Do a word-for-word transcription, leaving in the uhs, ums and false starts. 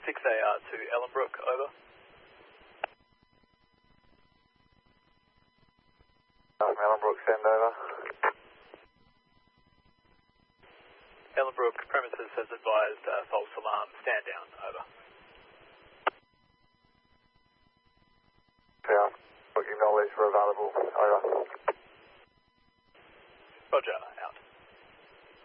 six A R to Ellenbrook, over. Um, Ellenbrook, send over. Ellenbrook premises has advised uh, false alarm, stand down, over. Yeah, acknowledged we're available, over. Roger, out.